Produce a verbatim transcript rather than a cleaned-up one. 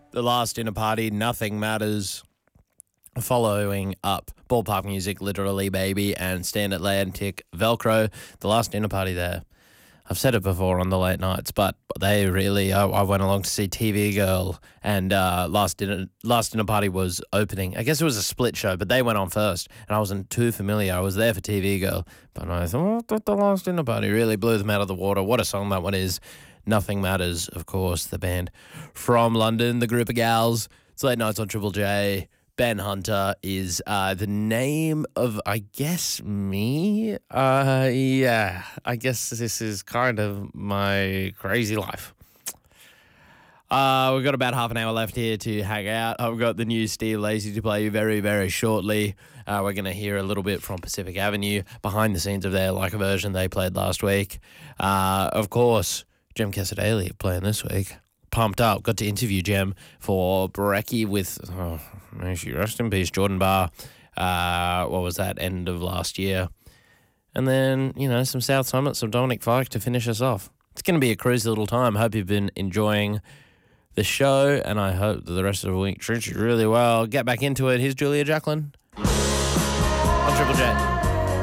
The Last Dinner Party, Nothing Matters. Following up Ballpark Music, Literally Baby, and Stand Atlantic, Velcro. The Last Dinner Party there. I've said it before on the late nights, but they really, I, I went along to see T V Girl, and uh, Last Dinner Last Dinner Party was opening. I guess it was a split show, but they went on first, and I wasn't too familiar. I was there for T V Girl, but I thought that The Last Dinner Party really blew them out of the water. What a song that one is. Nothing Matters, of course, the band from London, the group of gals. It's Late Nights on Triple J. Ben Hunter is uh, the name of, I guess, me. Uh, yeah, I guess this is kind of my crazy life. Uh, we've got about half an hour left here to hang out. I've got the new Steve Lacy to play you very, very shortly. Uh, we're going to hear a little bit from Pacific Avenue, behind the scenes of their like a version they played last week. Uh, of course, Jem Casadale playing this week. Pumped up. Got to interview Jem for Brekkie with, oh, may she rest in peace, Jordan Barr. Uh, what was that, end of last year? And then, you know, some South Summit, some Dominic Fike to finish us off. It's going to be a crazy little time. Hope you've been enjoying the show, and I hope that the rest of the week treats you really well. Get back into it. Here's Julia Jacqueline on Triple J.